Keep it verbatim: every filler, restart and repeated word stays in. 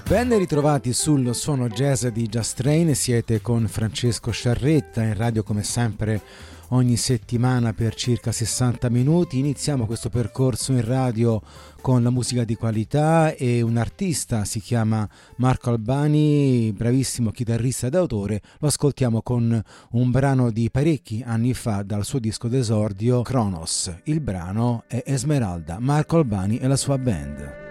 Ben ritrovati sul suono jazz di Just Train, siete con Francesco Sciarretta in radio come sempre ogni settimana per circa sessanta minuti. Iniziamo questo percorso in radio con la musica di qualità e un artista, si chiama Marco Albani, bravissimo chitarrista ed autore. Lo ascoltiamo con un brano di parecchi anni fa dal suo disco d'esordio Kronos. Il brano è Esmeralda, Marco Albani e la sua band.